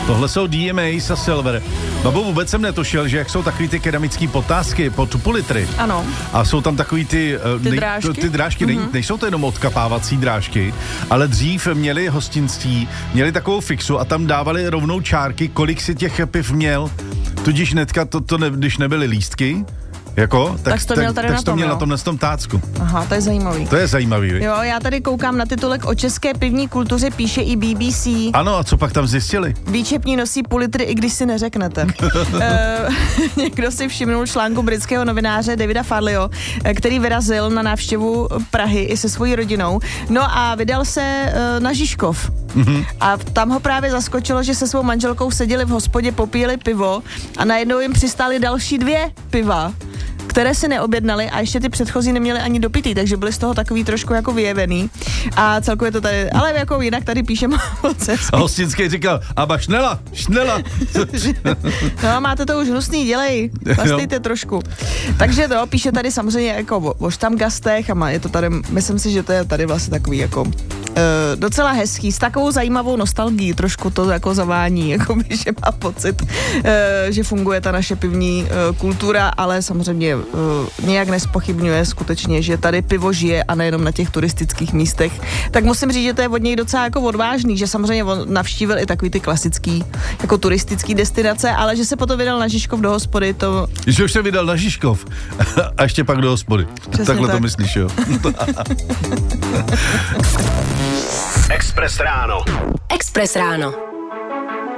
Tohle jsou DMAs a Silver. Babo, vůbec jsem netušil, že jak jsou takový ty keramický potázky po tupolitry. Ano. A jsou tam takový ty drážky, nejsou to jenom odkapávací drážky, ale dřív měli hostinství, měli takovou fixu a tam dávali rovnou čárky, kolik si těch piv měl. Tudíž hnedka když nebyly lístky, jako, tak to měl tady tak na tom, měl jo? na tomhle tom tácku. Aha, to je zajímavý. To je zajímavý, víš? Jo, já tady koukám na titulek o české pivní kultuře, píše i BBC. Ano, a co pak tam zjistili? Výčepní nosí půl litry, i když si neřeknete. Někdo si všimnul článku britského novináře Davida Farleyho, který vyrazil na návštěvu Prahy i se svojí rodinou. No a vydal se na Žižkov. A tam ho právě zaskočilo, že se svou manželkou seděli v hospodě, popíjeli pivo a najednou jim přistály další 2 piva, které si neobjednali a ještě ty předchozí neměli ani dopitý, takže byli z toho takový trošku jako vyjevený. A celkově to tady, ale jako jinak tady píšeme moc hezky. A hostinský říkal, aba šnela. No, máte to už hnusný, dělej, plastejte trošku. Takže to píše tady samozřejmě jako o štamgastech a je to tady, myslím si, že to je tady vlastně takový jako docela hezký, s takovou zajímavou nostalgií, trošku to jako zavání, jako že má pocit, že funguje ta naše pivní kultura, ale samozřejmě nějak nespochybňuje skutečně, že tady pivo žije a nejenom na těch turistických místech. Tak musím říct, že to je od něj docela jako odvážný, že samozřejmě on navštívil i takový ty klasický jako turistický destinace, ale že se potom vydal na Žižkov do hospody, to... Že už se vydal na Žižkov a ještě pak do hospody. Přesně Takhle tak. to myslíš, jo? Express ráno. Express ráno.